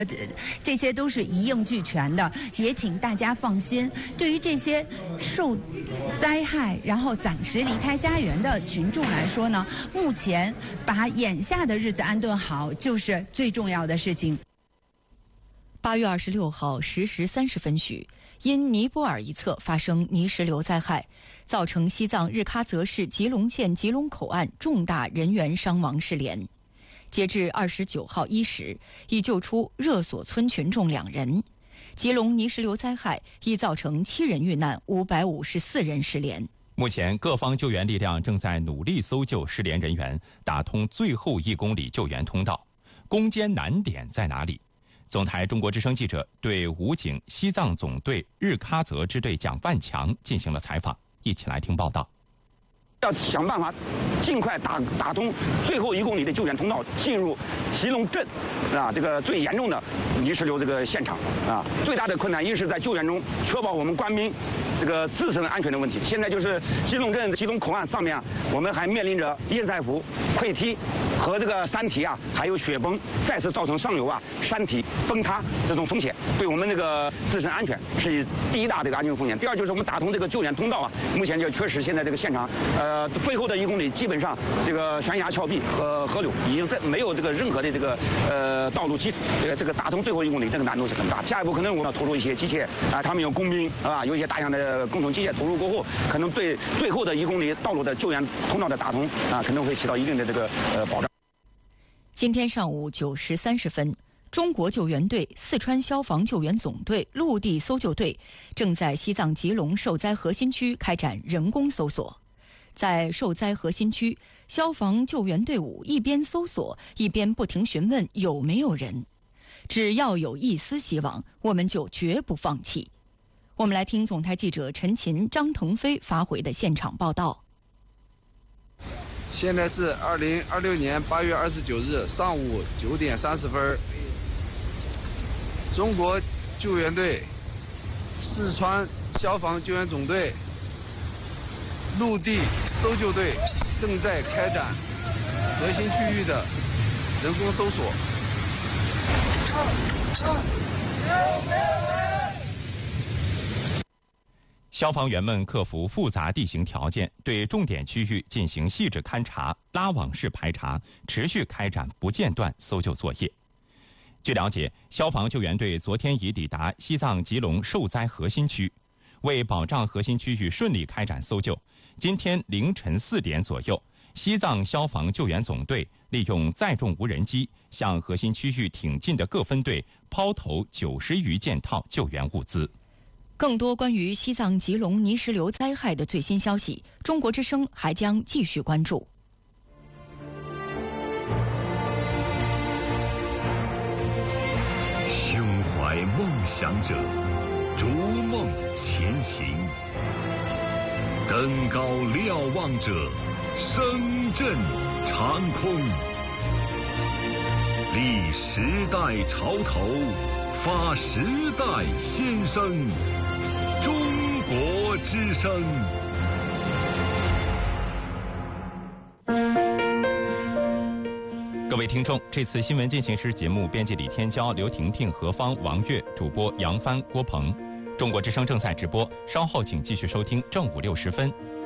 这些都是一应俱全的，也请大家放心。对于这些受灾害然后暂时离开家园的群众来说呢，目前把眼下的日子安顿好就是最重要的事情。 8月26号10时30分许，因尼泊尔一侧发生泥石流灾害，造成西藏日喀则市吉隆县吉隆口岸重大人员伤亡失联。截至29号1时，已救出热所村群众2人。吉隆泥石流灾害已造成7人遇难，554人失联。 目前，各方救援力量正在努力搜救失联人员，打通最后1公里救援通道。攻坚难点在哪里？总台中国之声记者对武警西藏总队日喀则支队长万强进行了采访，一起来听报道。 要想办法尽快打通最后1公里的救援通道，进入吉隆镇这个最严重的泥石流这个现场最大的困难一是在救援中确保我们官兵这个自身安全的问题。现在就是吉隆镇吉隆口岸上面我们还面临着堰塞湖溃堤和这个山体还有雪崩再次造成上游山体崩塌这种风险，对我们这个自身安全是第一大这个安全风险。第二就是我们打通这个救援通道目前就确实现在这个现场最后的1公里基本上这个悬崖峭壁和河流已经没有这个任何的这个道路基础，这个打通最后1公里这个难度是很大。下一步可能我们要投入一些机械他们有工兵有一些大量的工程机械投入过后，可能对最后的1公里道路的救援通道的打通可能会起到一定的这个保障。 今天上午9时30分，中国救援队、四川消防救援总队、陆地搜救队正在西藏吉隆受灾核心区开展人工搜索。在受灾核心区，消防救援队伍一边搜索，一边不停询问有没有人。只要有一丝希望，我们就绝不放弃。我们来听总台记者陈琴、张腾飞发回的现场报道。 现在是2026年8月29日上午9点30分，中国救援队、四川消防救援总队、陆地搜救队正在开展核心区域的人工搜索。 消防员们克服复杂地形条件，对重点区域进行细致勘察、拉网式排查，持续开展不间断搜救作业。据了解，消防救援队昨天已抵达西藏吉隆受灾核心区。为保障核心区域顺利开展搜救，今天凌晨4点左右，西藏消防救援总队利用载重无人机向核心区域挺进的各分队抛投90余件套救援物资。 更多关于西藏吉隆泥石流灾害的最新消息，中国之声还将继续关注。 胸怀梦想者，逐梦前行；登高瞭望者，声震长空。立时代潮头，发时代先声。中国之声。 各位听众，这次新闻进行时节目编辑李天骄、刘婷婷、何芳、王悦，主播杨帆、郭鹏。中国之声正在直播，稍后请继续收听正午6时分。